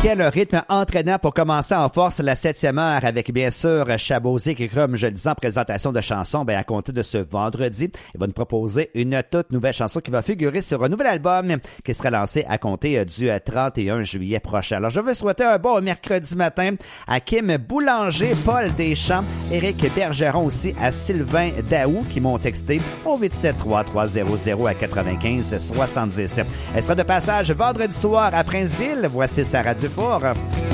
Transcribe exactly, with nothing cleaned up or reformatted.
Quel rythme entraînant pour commencer en force la septième heure avec, bien sûr, Chabosy qui, comme je le disais en présentation de chansons, ben, à compter de ce vendredi, il va nous proposer une toute nouvelle chanson qui va figurer sur un nouvel album qui sera lancé à compter du trente et un juillet prochain. Alors, je veux souhaiter un bon mercredi matin à Kim Boulanger, Paul Deschamps, Éric Bergeron aussi, à Sylvain Daou qui m'ont texté au huit sept trois trois zéro zéro à quatre-vingt-quinze soixante-dix. Elle sera de passage vendredi soir à Princeville. Voici sa Radio Fort.